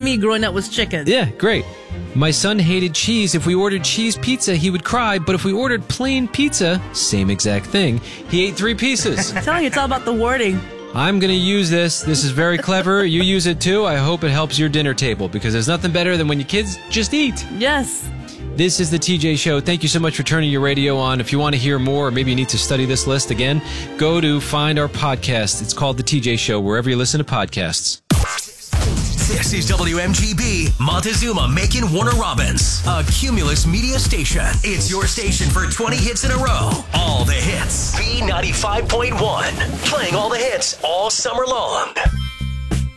me growing up was chicken. Yeah, great. My son hated cheese. If we ordered cheese pizza, he would cry. But if we ordered plain pizza, same exact thing, he ate 3 pieces. I'm telling you, it's all about the wording. I'm going to use this. This is very clever. You use it too. I hope it helps your dinner table because there's nothing better than when your kids just eat. Yes. This is the TJ Show. Thank you so much for turning your radio on. If you want to hear more or maybe you need to study this list again, go to find our podcast. It's called The TJ Show, wherever you listen to podcasts. This is WMGB, Montezuma, Macon, Warner Robins, a Cumulus media station. It's your station for 20 hits in a row. All the hits. B95.1. Playing all the hits all summer long.